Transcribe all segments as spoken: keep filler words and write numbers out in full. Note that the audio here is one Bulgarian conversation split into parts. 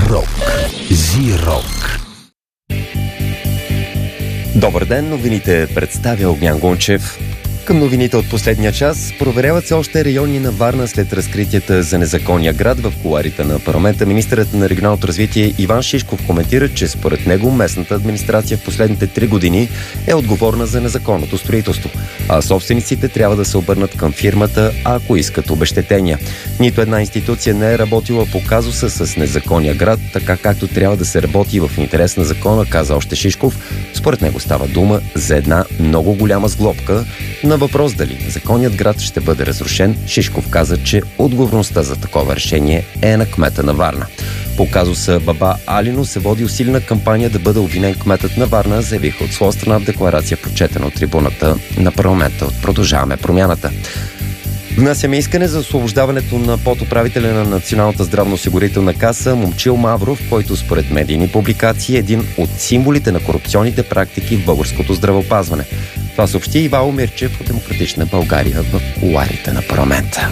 Рок. Зи-рок. Добър ден, новините представя Огнян Гунчев. Към новините от последния час. Проверяват се още райони на Варна след разкритията за незаконния град в кулоарите на парламента. Министърът на регионалното развитие Иван Шишков коментира, че според него местната администрация в последните три години е отговорна за незаконното строителство, а собствениците трябва да се обърнат към фирмата, ако искат обезщетения. Нито една институция не е работила по казуса с незаконния град, така както трябва да се работи в интерес на закона, каза още Шишков. Според него става дума за една много голяма сглобка. На въпрос дали законният град ще бъде разрушен, Шишков каза, че отговорността за такова решение е на кмета на Варна. По казуса Баба Алино се води усилена кампания да бъде обвинен кметът на Варна, заявиха от своя страна в декларация, прочетена от трибуната на парламента от Продължаваме промяната. Внасяме искане за освобождаването на подуправителя на Националната здравноосигурителна каса Момчил Мавров, който според медийни публикации е един от символите на корупционните практики в българското здравеопазване. Това съобщи Ивайло Мирчев от Демократична България в кулоарите на парламента.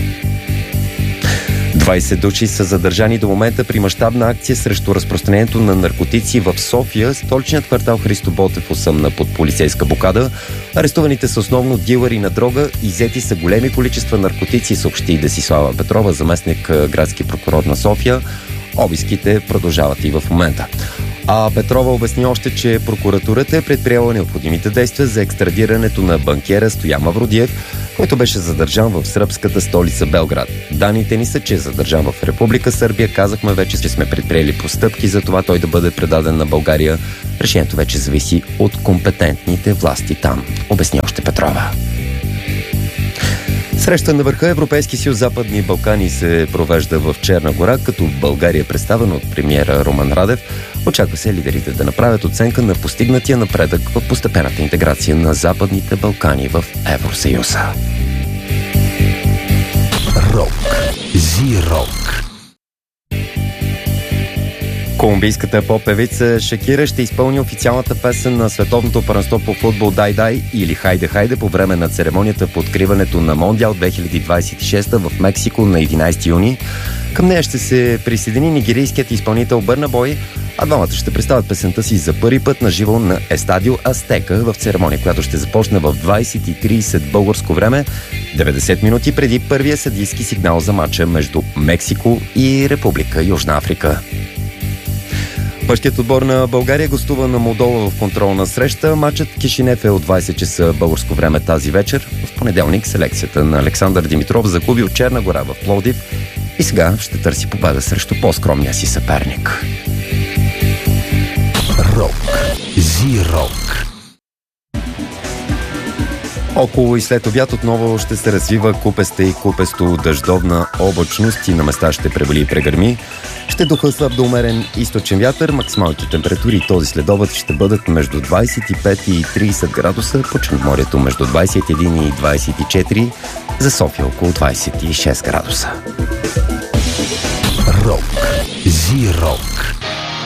двайсет души са задържани до момента при мащабна акция срещу разпространението на наркотици в София. Столичният квартал Христо Ботев осъмна под полицейска блокада. Арестуваните са основно дилъри на дрога. Иззети са големи количества наркотици, съобщи Десислава Петрова, заместник градски прокурор на София. Обиските продължават и в момента. А Петрова обясни още, че прокуратурата е предприела необходимите действия за екстрадирането на банкера Стоян Мавродиев, който беше задържан в сръбската столица Белград. Данните ни са, че е задържан в Република Сърбия. Казахме вече, че сме предприели постъпки за това той да бъде предаден на България. Решението вече зависи от компетентните власти там, обясни още Петрова. Среща на върха Европейски съюз Западни Балкани се провежда в Черна гора, като в България е представена от премиера Румен Радев. Очаква се лидерите да направят оценка на постигнатия напредък в постепенната интеграция на Западните Балкани в Евросъюза. Рок. Зи-рок. Колумбийската поп-певица Шакира ще изпълни официалната песен на Световното първенство по футбол Дай Дай или Хайде Хайде по време на церемонията по откриването на Мондиал две хиляди двадесет и шеста в Мексико на единадесети юни. Към нея ще се присъедини нигерийският изпълнител Бърна Бой, а двамата ще представят песента си за първи път на живо на Естадио Азтека в церемония, която ще започне в двадесет и тридесет българско време, деветдесет минути преди първия съдийски сигнал за матча между Мексико и Република Южна Африка. Мъжкият отбор на България гостува на Молдова в контролна среща. Матчът Кишинев е от двадесет часа българско време тази вечер. В понеделник селекцията на Александър Димитров загуби от Черна гора в Пловдив и сега ще търси победа срещу по-скромния си съперник. Рок. Зи-рок. Около и след обяд отново ще се развива купеста и купесто дъждовна облачност и на места ще превали и прегърми. Ще духа слаб до умерен източен вятър. Максималните температури този следобед ще бъдат между двадесет и пет и тридесет градуса, по Черноморието между двадесет и един и двадесет и четири, за София около двадесет и шест градуса. Рок. Зи-рок.